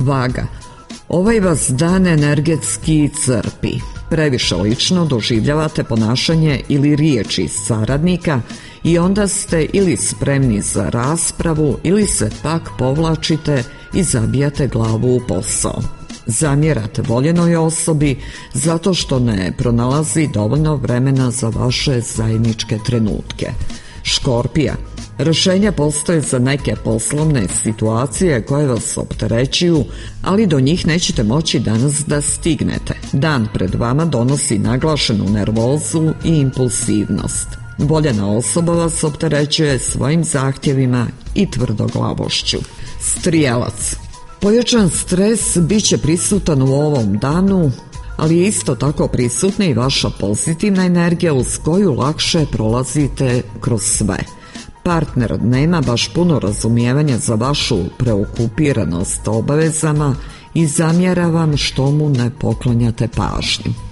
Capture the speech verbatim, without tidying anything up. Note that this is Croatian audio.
Vaga. Ovaj vas dan energetski crpi. Previše lično doživljavate ponašanje ili riječi saradnika i onda ste ili spremni za raspravu ili se pak povlačite i zabijate glavu u posao. Zamjerate voljenoj osobi zato što ne pronalazi dovoljno vremena za vaše zajedničke trenutke. Škorpija. Rješenja postoje za neke poslovne situacije koje vas opterećuju, ali do njih nećete moći danas da stignete. Dan pred vama donosi naglašenu nervozu i impulsivnost. Voljena osoba vas opterećuje svojim zahtjevima i tvrdoglavošću. Strijelac. Pojačan stres bit će prisutan u ovom danu, ali je isto tako prisutna i vaša pozitivna energija uz koju lakše prolazite kroz sve. Partner nema baš puno razumijevanja za vašu preokupiranost obavezama i zamjera vam što mu ne poklanjate pažnju.